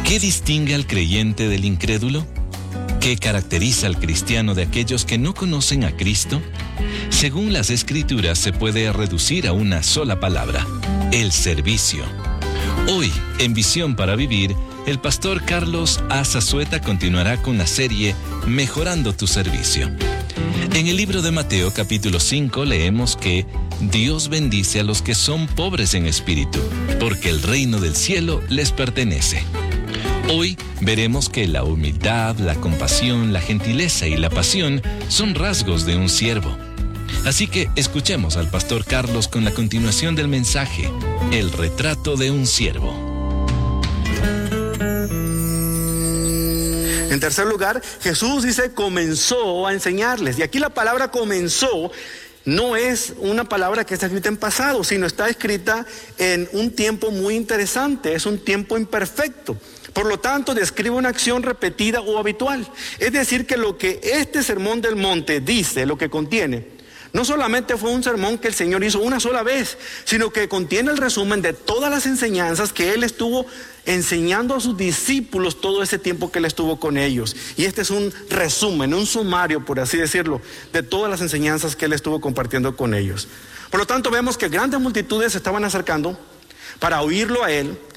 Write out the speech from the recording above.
¿Qué distingue al creyente del incrédulo? ¿Qué caracteriza al cristiano de aquellos que no conocen a Cristo? Según las Escrituras, se puede reducir a una sola palabra: el servicio. Hoy, en Visión para Vivir, el pastor Carlos A. Zazueta continuará con la serie Mejorando tu Servicio. En el libro de Mateo, capítulo 5, leemos que Dios bendice a los que son pobres en espíritu, porque el reino del cielo les pertenece. Hoy veremos que la humildad, la compasión, la gentileza y la pasión son rasgos de un siervo. Así que escuchemos al pastor Carlos con la continuación del mensaje, el retrato de un siervo. En tercer lugar, Jesús dice comenzó a enseñarles. Y aquí la palabra comenzó no es una palabra que está escrita en pasado, sino está escrita en un tiempo muy interesante, es un tiempo imperfecto. Por lo tanto, describe una acción repetida o habitual. Es decir, que lo que este sermón del monte dice, lo que contiene, no solamente fue un sermón que el Señor hizo una sola vez, sino que contiene el resumen de todas las enseñanzas que Él estuvo enseñando a sus discípulos todo ese tiempo que Él estuvo con ellos. Y este es un resumen, un sumario, por así decirlo, de todas las enseñanzas que Él estuvo compartiendo con ellos. Por lo tanto, vemos que grandes multitudes se estaban acercando para oírlo a Él,